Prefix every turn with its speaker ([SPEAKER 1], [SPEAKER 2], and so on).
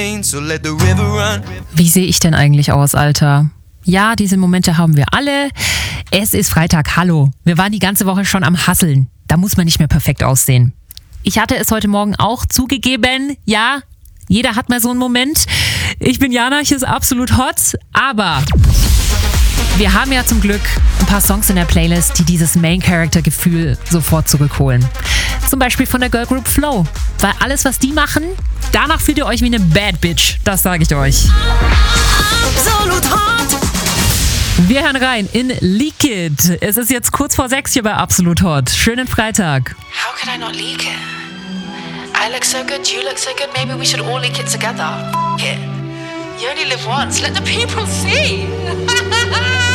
[SPEAKER 1] Wie sehe ich denn eigentlich aus, Alter? Ja, diese Momente haben wir alle. Es ist Freitag, hallo. Wir waren die ganze Woche schon am Hasseln. Da muss man nicht mehr perfekt aussehen. Ich hatte es heute Morgen auch zugegeben. Ja, jeder hat mal so einen Moment. Ich bin Jana, hier ist absolut hot. Aber wir haben ja zum Glück ein paar Songs in der Playlist, die dieses Main-Character-Gefühl sofort zurückholen. Zum Beispiel von der Girl Group Flow. Weil alles, was die machen, danach fühlt ihr euch wie eine Bad Bitch. Das sage ich euch. Absolut hot! Wir hören rein in Leak It. Es ist jetzt kurz vor 6 hier bei Absolut Hot. Schönen Freitag.
[SPEAKER 2] How could I not leak it? I look so good, you look so good, maybe we should all leak it together. F*** it. You only live once, let the people see.